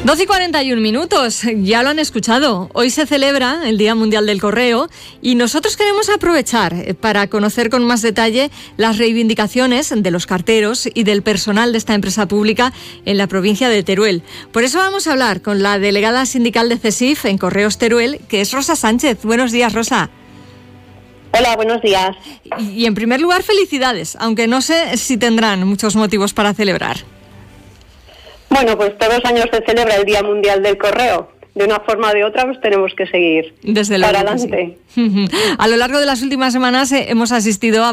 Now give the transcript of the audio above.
12:41, ya lo han escuchado. Hoy se celebra el Día Mundial del Correo y nosotros queremos aprovechar para conocer con más detalle las reivindicaciones de los carteros y del personal de esta empresa pública en la provincia de Teruel. Por eso vamos a hablar con la delegada sindical de CESIF en Correos Teruel, que es Rosa Sánchez. Buenos días, Rosa. Hola, buenos días. Y en primer lugar, felicidades, aunque no sé si tendrán muchos motivos para celebrar. Bueno, pues todos los años se celebra el Día Mundial del Correo. De una forma o de otra, pues tenemos que seguir desde luego para adelante. Sí. A lo largo de las últimas semanas hemos asistido a